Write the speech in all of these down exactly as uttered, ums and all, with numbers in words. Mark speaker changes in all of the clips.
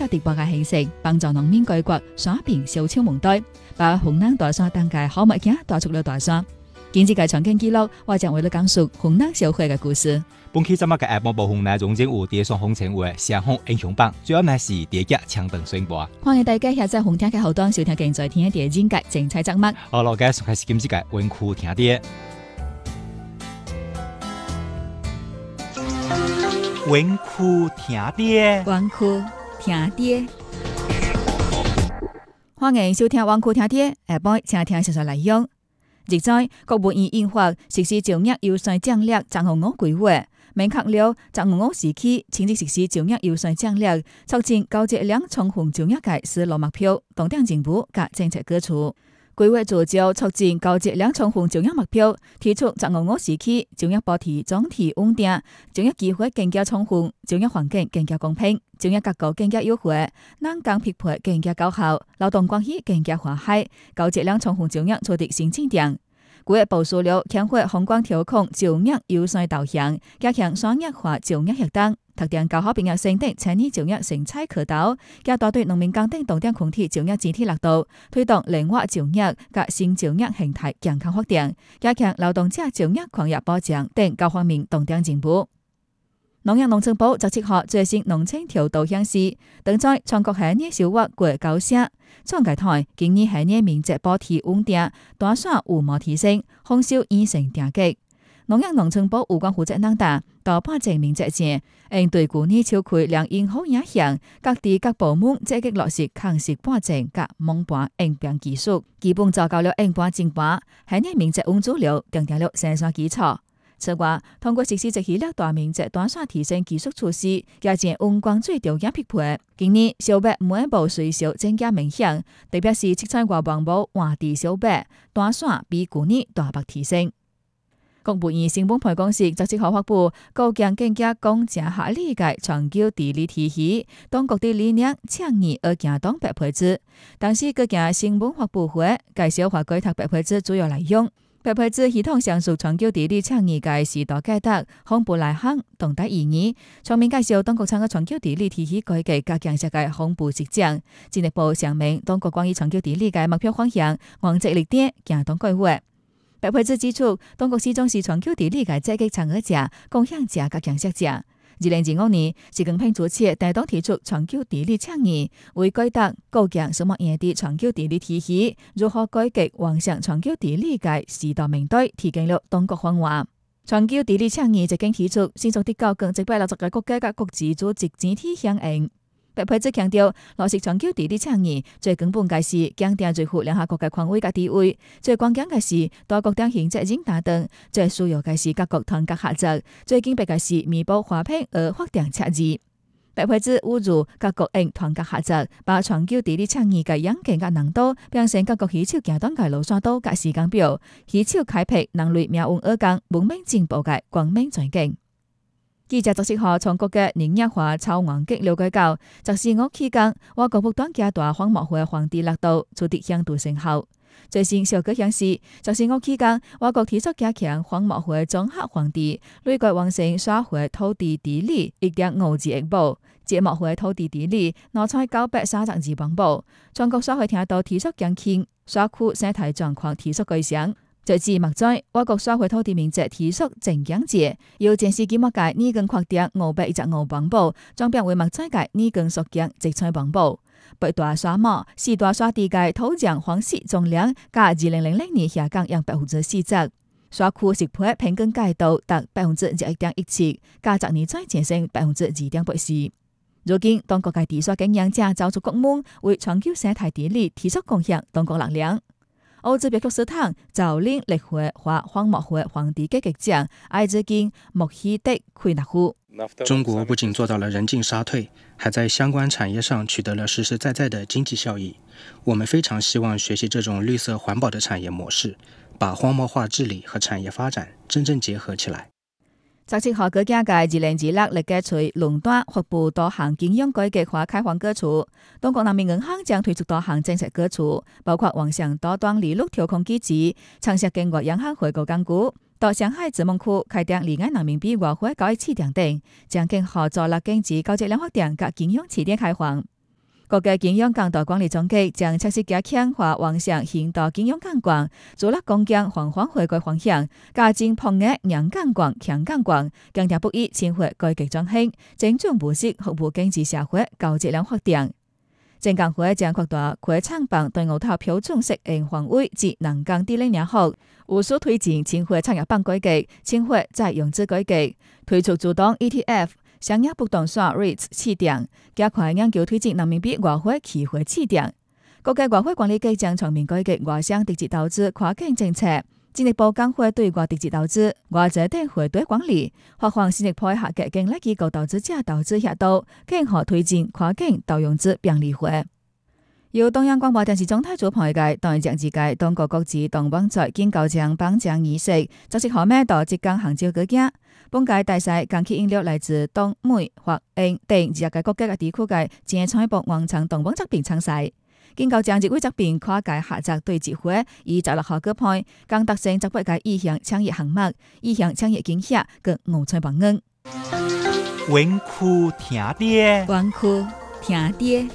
Speaker 1: 特直播嘅形式，幫助農民改革耍平小超蒙代，把紅冷大山當嘅好物件帶出了大山。今次嘅場景記錄，我將為你講述紅冷社會嘅故事。
Speaker 2: 本期節目嘅下半部分呢，總正有第一雙紅稱為雙紅英雄榜，主要呢是第一集槍燈宣佈。
Speaker 1: 歡迎大家下載紅聽嘅後端收聽現在聽嘅第二節精彩節目。
Speaker 2: 好啦，繼續開始今次嘅溫酷聽啲。溫酷聽啲，
Speaker 1: 溫酷聽啲。歡迎收聽溫酷聽啲，下半請聽小說內容。現在國務院印發實施就業優先戰略十五五規劃，明確了十五五時期清晰實施就業優先戰略，促進高質量充分就業嘅思路目標，重點政府及政策舉措。規劃聚焦促進高質量充分就業目標，提出十五五時期就業保持總體穩定，就業機會更加充分，就業環境更加公平，就業結構更加優化，人工匹配更加高效，勞動關係更加和諧，高質量充分就業取得新進展。規劃部署了強化宏觀調控就業優先導向，加強商業化就業活動，特定高校畢業生等參與就業生產渠道，加大對農民工等重點群體就業整體力度，推動靈活就業及新就業形態健康發展，加強勞動者就業權益保障等各方面重點進步。農業農村部十七號最新農村調度顯示，登載全國下年收穫過高社，創界台今年下年面積保持穩定，大選有冇提升，豐收已成定局。農業農村部有關負責人達到八成面積前，應對去年秋季良因好影響，各地各部門積極落實抗蝕八成及蒙盤應變技術，基本做到了應盤淨盤，下年面積穩住了，定定了生產基礎。此外，通過實施一系列大面積短線提升技術措施，加強溫光水條件匹配。今年小麥每步稅收增加明顯，特別是七彩外環部換地小麥短線比去年大幅提升。國務院新聞辦公室十七號發布構建更加公正合理嘅長久治理體系，當局的理念倡議而行動白皮子。當時各家新聞發布會介紹法規及白皮子主要內容。白皮子系統上述長久治理倡議嘅時代改革、豐富內涵、重大意義，全面介紹當局參與長久治理體系改革加強設嘅豐富實踐，進一步說明當局關於長久治理嘅目標方向、原則立點、行動規劃。白皮子指出，當局始終是長久治理嘅積極參與者、貢獻者及建設者。二零二五年，習近平主席帶頭提出長久治理倡議，為改革構建什麼樣的長久治理體系，如何改革完善長久治理嘅時代命題，提供了當局方案。長久治理倡議一經提出，迅速地構建一百六十個國家及國際組織整體響應。白皮子強調，落實長久治理倡議最根本嘅是強調維護聯合國嘅權威及地位，最關鍵嘅是多國黨行責任打等，最需要嘅是各國團結合作，最緊迫嘅是彌補花瓶而發展赤字。白皮子呼籲各國應團結合作，把長久治理倡議嘅嚴謹及難度變成各國攜手行動嘅路線圖及時間表，攜手開闢人類命運而降文明進步嘅光明前景。記者十七號從國嘅農業化草原局了解到，十四五期間，我國不斷加大荒漠化換地力度，取得顯著成效。最新數據顯示，十四五期間，我國提速加強荒漠化綜合換地，累計完成刷回土地地理一點五二億畝，節目化土地地理攞出九百三十二萬畝。全國刷回聽到提速減輕，刷區生態狀況提速改善。截至目前，我國刷回土地面積提速正減值，由前時規劃嘅擬更擴大五百一十五萬畝，將變為目前嘅擬更縮減一千萬畝。八大刷毛、四大刷地嘅土壤荒蝕總量，較二零零零年下降約百分之四十。刷區適配平均蓋度達百分之一點一七，較十年前提升百分之二點八四。如今，當國嘅地刷經營者走出國門，為長久生態治理提出貢獻當國力量。歐洲別克斯坦造林綠化或荒漠化黃地積極獎埃茲金莫希德奎納夫。
Speaker 3: 中國不僅做到了人進沙退，還在相關產業上取得了實實在在的經濟效益。我們非常希望學習這種綠色環保的產業模式，把荒漠化治理和產業發展真正結合起來。
Speaker 1: 十七號國家嘅二零二六立嘅隨倫敦發布多項經營改革和開放舉措，中國人民銀行將推出多項政策舉措，包括完善多端利率調控機制，長設經國央行回購港股，到上海自貿區開展離岸人民幣外匯交易試點等，將更合作力經濟高質量發展及金融試點開放。 各界景仰港道管理總局將測試加強化往上行道景仰港管，主力攻擊環環回歸方向，加進碰額讓港管、強港管，強調不易遷回改革轉型，整種模式服務經濟社會高質量發展。政監會將擴大開廠辦對牛頭標準適應範圍至能港地領領後，務須推進遷回產業辦改革、遷回再融資改革，推出主動 E T F。商業不動產 REITs 試點，加快研究推進人民幣外匯期貨試點。各界外匯管理局將全面改革外商直接投資跨境政策，進一步強化對外直接投資、外債等匯兌管理，發放新一批合格境內機構投資者投資額度，更好推進跨境投融資便利化。由中央廣播電視總台主辦嘅台政治界當各國自動幫在建構獎頒獎儀式，就係後尾到浙江杭州舉行。本屆大賽港企引入來自東美、華、英等二十個國家嘅地區嘅精彩博完成動幫作品參賽。建構獎一位作品跨界合作對接會，以十六號舉辦，更達成十八個意向創業項目、意向創業驚喜跟五彩榜恩。
Speaker 2: 穩酷聽爹，
Speaker 1: 穩酷聽爹。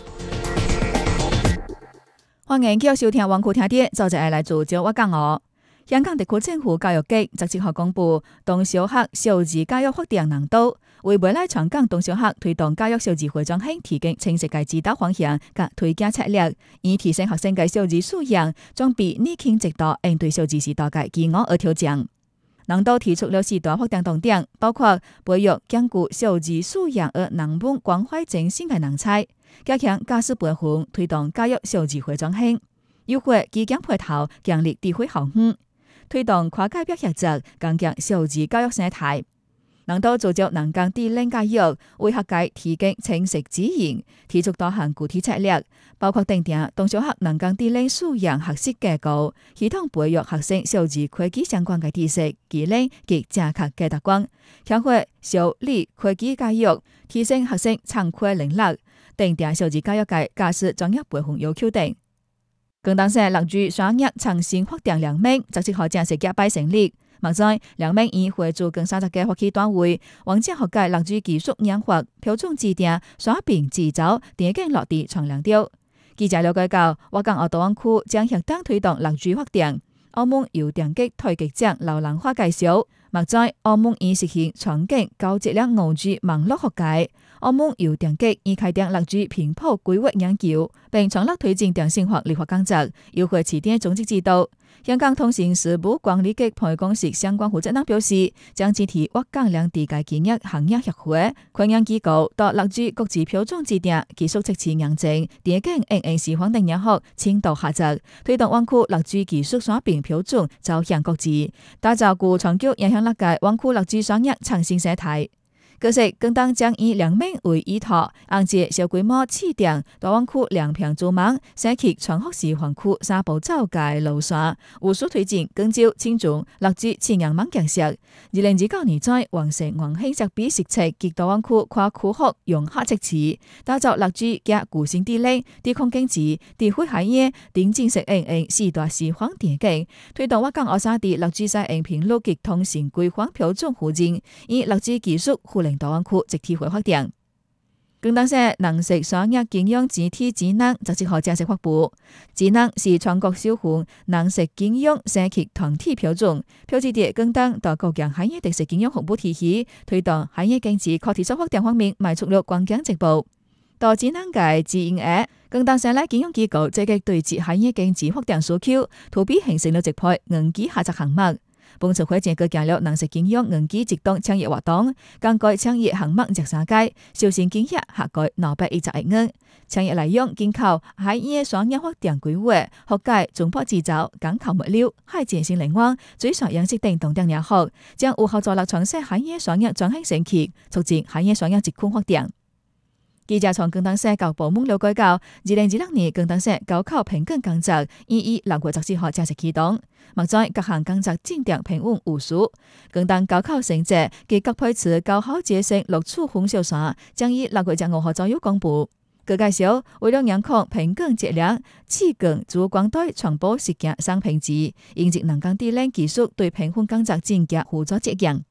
Speaker 1: 歡迎繼續收聽穩酷聽爹，就係來自招我講哦。香港地區政府教育局十七號公布，中小學數字教育發展難度，為未來全港中小學推動教育數字化轉型提供清晰嘅指導方向及推薦策略，以提升學生嘅數字素養，將比擬定制度應對數字時代嘅飢餓而挑戰。難度提出了四大發展重點，包括培育兼顧數字素養而人本關懷精神嘅人才，加強教師培訓，推動教育數字化轉型，優化基建配套，強力智慧校園。推動跨界別合作，加強數字教育生態，能到做着能港地領教育，為學界提供清晰指引，提出多項具體策略，包括訂定中小學能港地領素養學習架構，系統培育學生數字科技相關嘅知識、技能及正確嘅習慣，強化數理科技教育，提升學生參與能力，訂定數字教育界教師專業培訓要求等。更當時六 G 雙業創新發展兩名，十七號正式結拜成立。目前兩名已會做更三十個學期單位，往前學界六 G 技術研發、標準制定、刷屏製造、電競落地創亮調。記者了解到，我港澳大灣區將協同推動六 G 發展。澳門由電擊台局長劉蘭花介紹，目前澳門已實現全境高質量五 G 網絡學界。澳門由電擊已開展六 G 頻譜規劃研究，並全力推進電信化立法工作，優化市電總值制度。香港通信事務管理局培公司相關負責人表示，將支持粵港兩地嘅建業行業協會、跨業機構到六 G 國際標準制定、技術測試驗證、電競應用示範等業務深度合作，推動灣區六 G 技術刷屏標準走向國際，打造具長久影響力嘅灣區六 G 商業創新生態。據悉，更當將以兩名為依託，按照小規模試點，大灣區兩片組網，設計全學士園區三步走嘅路線，務須推進更招青種六 G 千人網建設。二零二九年在完成環興設備實測及大灣區跨區學融合測試，打造六 G 嘅固性地理、地空經濟、地灰海業、電競適應應四大示範電競，推動我港澳三地六 G 適應頻率及通信規範標準互認，以六 G 技術互聯大灣區集體化發展。更當時能食商業經營集體指南十七號正式發布，指南是全國首項能食經營社企團體標準，標誌地更當到各項產業特色經營服務體系，推動產業經濟可持續發展方面邁出了關鍵一步。到指南嘅指引額，更當時咧經營機構積極對接產業經濟發展需求，圖比形成了一批硬基合作項目。本次會見佢建立能食經營硬基直動產業活動，更改產業項目十三屆，小型經營合改兩百一十億元。產業內容經靠產業雙業發展規劃、學界、中破製造、港口物流、海產新能源、水產養殖等等等業務，將有效助力全省產業雙業轉型升級，促進產業雙業直控發展。記者從更當社教部門了解到，二零二六年更當社高考評鑑工作已於六月十四號正式啟動。目前各項工作進展平穩無事。更當高考成績及各批次高考結成錄取分數線將於六月十五號左右公布。據介紹，為了嚴控評鑑質量，次更主管對傳播實踐商評指，應值能港地領技術對評分工作增加輔助責任。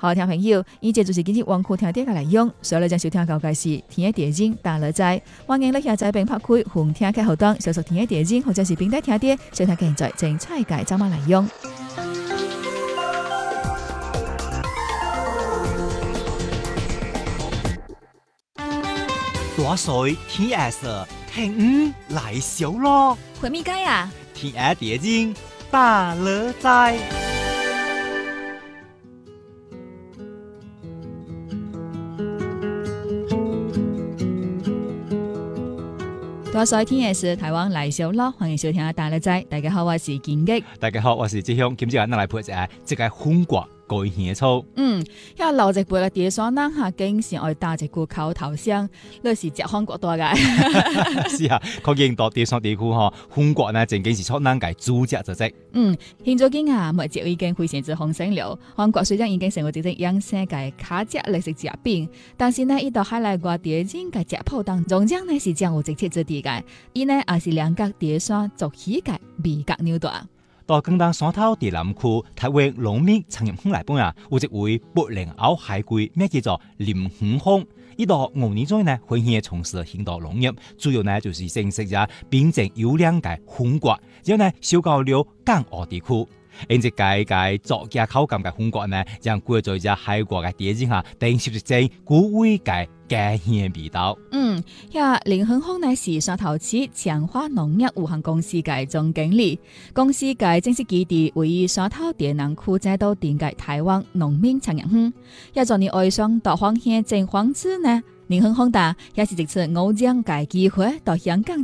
Speaker 1: 好，聽朋友，以上就是今日網課聽啲嘅內容。所以將收聽到嘅是天嘅電影大樂仔，歡迎你下載並拍開紅聽嘅後檔，搜索天嘅電影或者是並帶聽啲，收聽現在精彩嘅節目內容。
Speaker 2: 大水天下事，聽五來小咯。
Speaker 1: 會咪解啊？
Speaker 2: 天下電影大樂仔。
Speaker 1: 大水天嘅事，台灣來小咯，歡迎收聽大樂仔。大家好，我是建吉。
Speaker 2: 大家好，我是志雄。今朝我哋來配一下這個風刮改獻醋。
Speaker 1: 嗯，因為老一輩嘅爹嫂人下經常愛打一句口頭聲，你是食韓國多嘅。
Speaker 2: 是啊，確認到爹嫂地區嗬，風刮呢正經是出難嘅主食之一。
Speaker 1: 嗯，現在經啊，物質已經非常之豐盛了。韓國雖然已經成為一隻養生嘅卡隻歷史食品，但是呢，依度喺來個爹人嘅食譜當中，將呢是將有直接之地嘅，伊呢也是兩個爹嫂做起嘅味覺扭斷。
Speaker 2: 到廣東山頭地南區台灣農民產業鄉來本啊，有一位八零後海歸，名叫做林恆豐。呢度五年左右呢，開始從事現代農業，主要呢就是種植咗品種優良嘅風刮，然後呢收購了港澳地區。因此介介作嘅口感嘅風刮呢，讓貴在只海國嘅地景下，定攝一種古味嘅家鄉味道。
Speaker 1: 嗯，呀，林恆豐呢是山頭市強化農業有限公司嘅總經理，公司嘅正式基地位於山頭地南區在到定嘅台灣農民產業園。一昨年愛上到訪縣正黃子呢，林恆豐達也是藉此偶將嘅機會到香港。